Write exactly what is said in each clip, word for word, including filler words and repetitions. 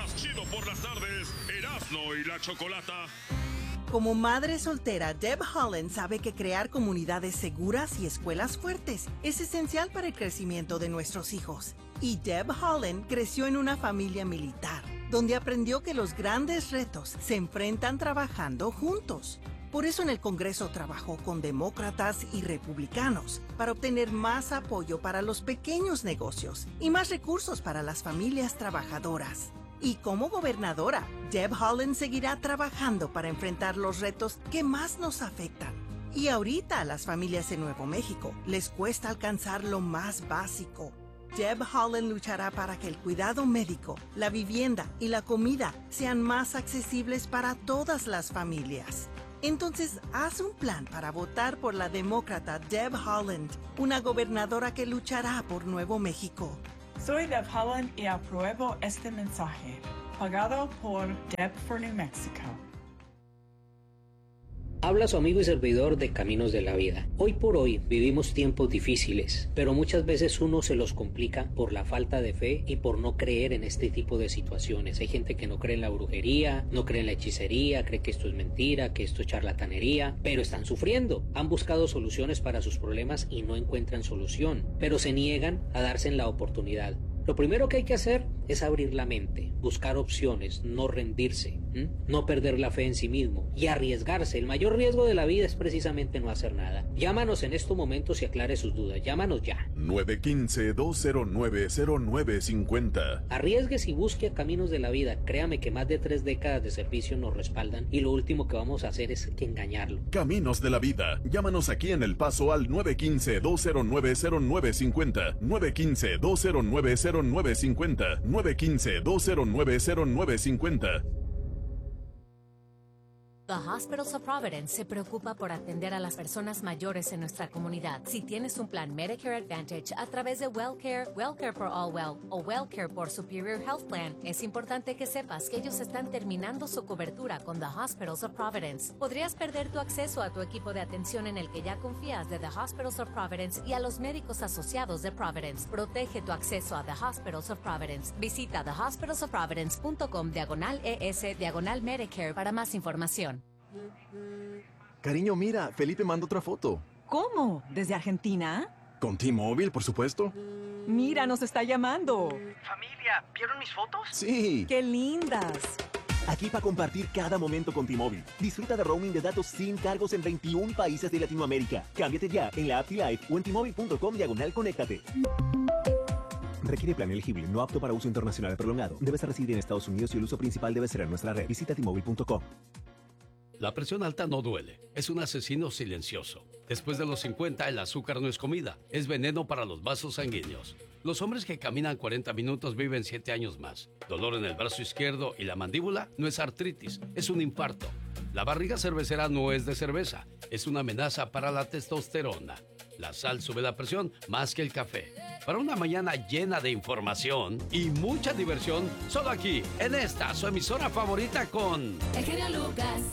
más chido por las tardes, Erasmo y la Chocolata. Como madre soltera, Deb Haaland sabe que crear comunidades seguras y escuelas fuertes es esencial para el crecimiento de nuestros hijos. Y Deb Haaland creció en una familia militar, donde aprendió que los grandes retos se enfrentan trabajando juntos. Por eso en el Congreso trabajó con demócratas y republicanos para obtener más apoyo para los pequeños negocios y más recursos para las familias trabajadoras. Y como gobernadora, Deb Haaland seguirá trabajando para enfrentar los retos que más nos afectan. Y ahorita a las familias en Nuevo México les cuesta alcanzar lo más básico. Deb Haaland luchará para que el cuidado médico, la vivienda y la comida sean más accesibles para todas las familias. Entonces, haz un plan para votar por la demócrata Deb Haaland, una gobernadora que luchará por Nuevo México. Soy Deb Haaland y apruebo este mensaje, pagado por Deb for New Mexico. Habla su amigo y servidor de Caminos de la Vida. Hoy por hoy vivimos tiempos difíciles, pero muchas veces uno se los complica por la falta de fe y por no creer en este tipo de situaciones. Hay gente que no cree en la brujería, no cree en la hechicería, cree que esto es mentira, que esto es charlatanería, pero están sufriendo. Han buscado soluciones para sus problemas y no encuentran solución, pero se niegan a darse en la oportunidad. Lo primero que hay que hacer es abrir la mente, buscar opciones, no rendirse, ¿m? no perder la fe en sí mismo y arriesgarse. El mayor riesgo de la vida es precisamente no hacer nada. Llámanos en estos momentos y aclare sus dudas. Llámanos ya. nueve uno cinco, dos cero nueve, cero nueve cinco cero. Arriesgues y busque a Caminos de la Vida. Créame que más de tres décadas de servicio nos respaldan y lo último que vamos a hacer es que engañarlo. Caminos de la Vida. Llámanos aquí en El Paso al nueve uno cinco, dos cero nueve, cero nueve cinco cero, nueve uno cinco, dos cero nueve, cero nueve cinco cero, nueve uno cinco, dos cero nueve, cero nueve cinco cero. The Hospitals of Providence se preocupa por atender a las personas mayores en nuestra comunidad. Si tienes un plan Medicare Advantage a través de WellCare, WellCare for All Well o WellCare por Superior Health Plan, es importante que sepas que ellos están terminando su cobertura con The Hospitals of Providence. Podrías perder tu acceso a tu equipo de atención en el que ya confías de The Hospitals of Providence y a los médicos asociados de Providence. Protege tu acceso a The Hospitals of Providence. Visita the hospitals of providence punto com diagonal ES diagonal Medicare para más información. Cariño, mira, Felipe manda otra foto. ¿Cómo? ¿Desde Argentina? Con T-Mobile, por supuesto. Mira, nos está llamando. Familia, ¿vieron mis fotos? Sí. ¡Qué lindas! Aquí para compartir cada momento con T-Mobile. Disfruta de roaming de datos sin cargos en veintiún países de Latinoamérica. Cámbiate ya en la app T-Life o en T-Mobile punto com diagonal conéctate. Requiere plan elegible, no apto para uso internacional prolongado. Debes residir en Estados Unidos y el uso principal debe ser en nuestra red. Visita T Mobile punto com. La presión alta no duele, es un asesino silencioso. Después de los cincuenta, el azúcar no es comida, es veneno para los vasos sanguíneos. Los hombres que caminan cuarenta minutos viven siete años más. Dolor en el brazo izquierdo y la mandíbula no es artritis, es un infarto. La barriga cervecera no es de cerveza, es una amenaza para la testosterona. La sal sube la presión más que el café. Para una mañana llena de información y mucha diversión, solo aquí, en esta, su emisora favorita con... El genio Lucas.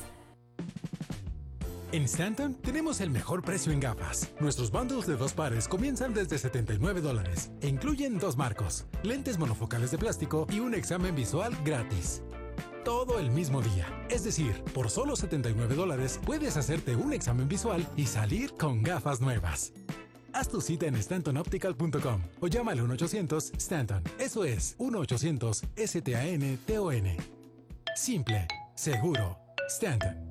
En Stanton tenemos el mejor precio en gafas. Nuestros bundles de dos pares comienzan desde setenta y nueve dólares e incluyen dos marcos, lentes monofocales de plástico y un examen visual gratis. Todo el mismo día. Es decir, por solo setenta y nueve dólares puedes hacerte un examen visual y salir con gafas nuevas. Haz tu cita en stanton optical punto com o llama al uno ochocientos Stanton. Eso es uno ochocientos S T A N T O N. Simple, seguro, Stanton.